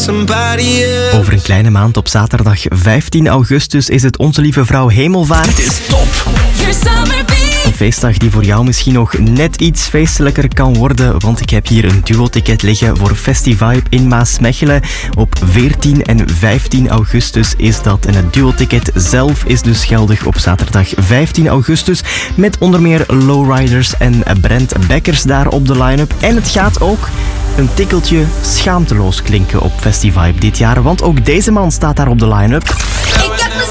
somebody else. Over een kleine maand op zaterdag 15 augustus is het Onze Lieve Vrouw Hemelvaart. Het is top. Een feestdag die voor jou misschien nog net iets feestelijker kan worden, want ik heb hier een duo-ticket liggen voor Festivibe in Maasmechelen. Op 14 en 15 augustus is dat. En het duo-ticket zelf is dus geldig op zaterdag 15 augustus. Met onder meer Lowriders en Brent Bekkers daar op de line-up. En het gaat ook een tikkeltje schaamteloos klinken op Festivibe dit jaar, want ook deze man staat daar op de line-up.